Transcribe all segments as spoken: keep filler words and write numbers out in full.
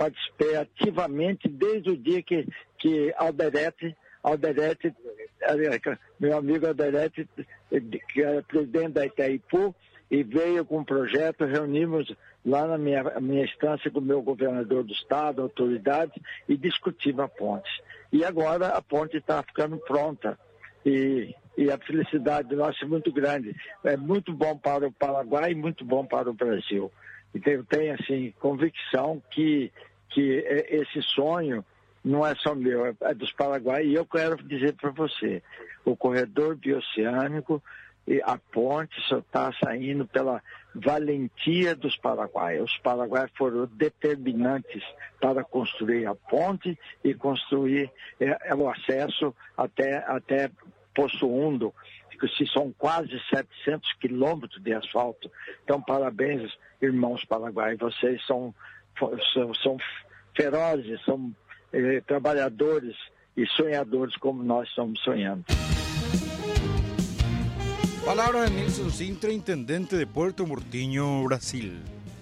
participei ativamente desde o dia que, que Alderete, Alderete, meu amigo Alderete, que era presidente da Itaipu, e veio com um projeto, reunimos lá na minha, minha instância com o meu governador do estado, autoridades, e discutimos a ponte. E agora a ponte está ficando pronta. E, e a felicidade nossa é muito grande. É muito bom para o Paraguai e muito bom para o Brasil. Então eu tenho, assim, convicção que, que esse sonho não é só meu, é dos Paraguai. E eu quero dizer para você, o corredor bioceânico, e a ponte só está saindo pela valentia dos paraguaios. Os paraguaios foram determinantes para construir a ponte e construir é, o acesso até, até Poço Fundo, que são quase setecentos quilômetros de asfalto. Então, parabéns, irmãos paraguaios. Vocês são, são, são ferozes, são eh, trabalhadores e sonhadores como nós estamos sonhando. Palabras de Nilson Sintra, intendente de Puerto Murtinho, Brasil.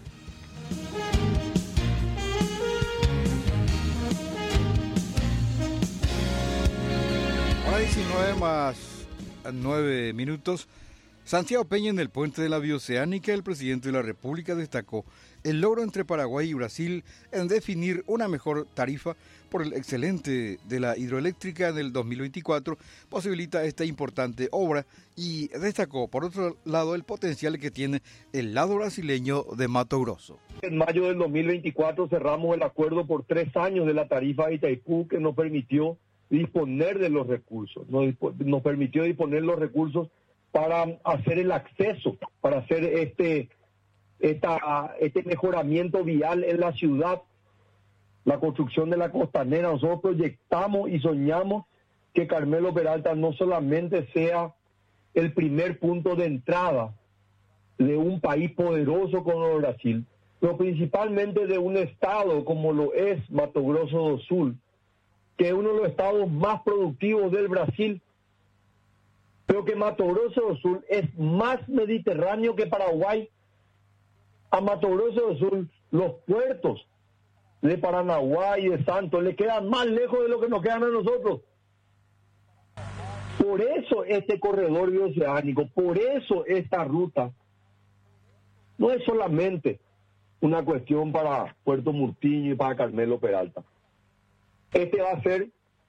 Ahora diecinueve más nueve minutos. Santiago Peña, en el puente de la Bioceánica, el presidente de la República destacó el logro entre Paraguay y Brasil en definir una mejor tarifa por el excelente de la hidroeléctrica en el dos mil veinticuatro, posibilita esta importante obra y destacó, por otro lado, el potencial que tiene el lado brasileño de Mato Grosso. En mayo del dos mil veinticuatro cerramos el acuerdo por tres años de la tarifa de Itaipú, que nos permitió disponer de los recursos, nos, nos permitió disponer los recursos para hacer el acceso, para hacer este, esta, este mejoramiento vial en la ciudad, la construcción de la costanera. Nosotros proyectamos y soñamos que Carmelo Peralta no solamente sea el primer punto de entrada de un país poderoso como Brasil, pero principalmente de un estado como lo es Mato Grosso do Sul, que es uno de los estados más productivos del Brasil, pero que Mato Grosso do Sul es más mediterráneo que Paraguay. A Mato Grosso do Sul los puertos de Paranaguá y de Santos le quedan más lejos de lo que nos quedan a nosotros. Por eso este corredor bioceánico, por eso esta ruta, no es solamente una cuestión para Puerto Murtinho y para Carmelo Peralta. Este va a ser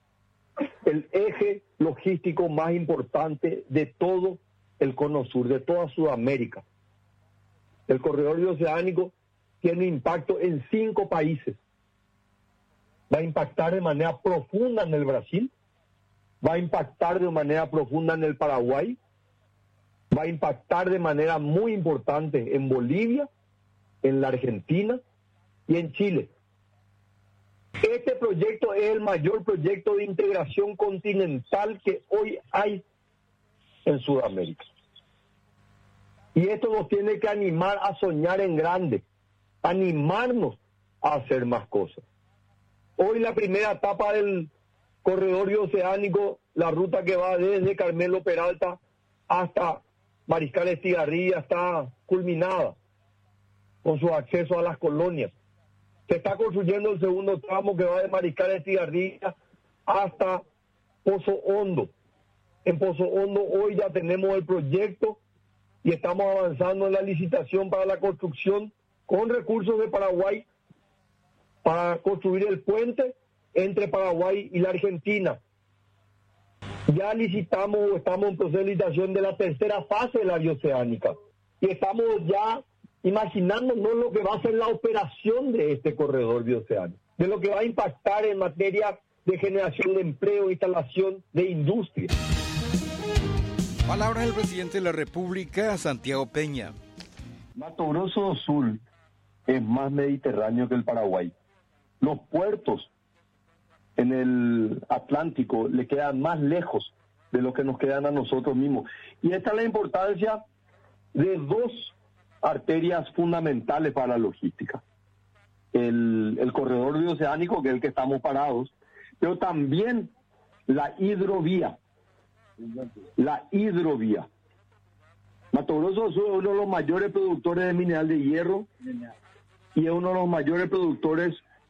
el eje logístico más importante de todo el Cono Sur, de toda Sudamérica. El corredor bioceánico tiene impacto en cinco países. Va a impactar de manera profunda en el Brasil, va a impactar de manera profunda en el Paraguay, va a impactar de manera muy importante en Bolivia, en la Argentina y en Chile. Este proyecto es el mayor proyecto de integración continental que hoy hay en Sudamérica. Y esto nos tiene que animar a soñar en grande, animarnos a hacer más cosas. Hoy la primera etapa del corredor bioceánico, la ruta que va desde Carmelo Peralta hasta Mariscal Estigarribia, está culminada con su acceso a las colonias. Se está construyendo el segundo tramo que va de Mariscal Estigarribia hasta Pozo Hondo. En Pozo Hondo hoy ya tenemos el proyecto y estamos avanzando en la licitación para la construcción con recursos de Paraguay para construir el puente entre Paraguay y la Argentina. Ya licitamos o estamos en proceso de licitación de la tercera fase de la bioceánica y estamos ya imaginándonos lo que va a ser la operación de este corredor bioceánico, de lo que va a impactar en materia de generación de empleo, instalación de industria. Palabras del presidente de la República, Santiago Peña. Mato Grosso do Sul es más mediterráneo que el Paraguay. Los puertos en el Atlántico le quedan más lejos de lo que nos quedan a nosotros mismos. Y esta es la importancia de dos arterias fundamentales para la logística. El, el corredor bioceánico, que es el que estamos parados, pero también la hidrovía. La hidrovía. Mato Grosso do Sul es uno de los mayores productores de mineral de hierro y es uno de los mayores productores